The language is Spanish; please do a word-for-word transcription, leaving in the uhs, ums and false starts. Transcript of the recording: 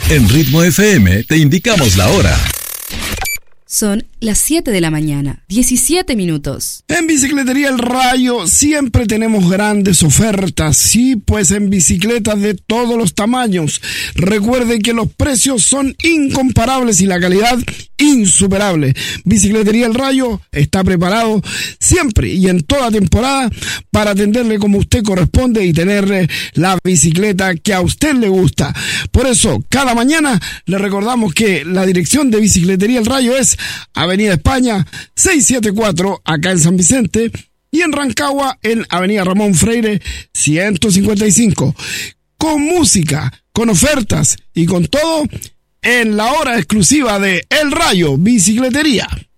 En Ritmo F M te indicamos la hora. Son las siete de la mañana, diecisiete minutos. En Bicicletería El Rayo siempre tenemos grandes ofertas, sí, pues en bicicletas de todos los tamaños. Recuerden que los precios son incomparables y la calidad insuperable. Bicicletería El Rayo está preparado siempre y en toda temporada para atenderle como usted corresponde y tenerle la bicicleta que a usted le gusta. Por eso, cada mañana le recordamos que la dirección de Bicicletería El Rayo es Avenida España seiscientos setenta y cuatro, acá en San Vicente, y en Rancagua en Avenida Ramón Freire ciento cincuenta y cinco. Con música, con ofertas y con todo en la hora exclusiva de El Rayo Bicicletería.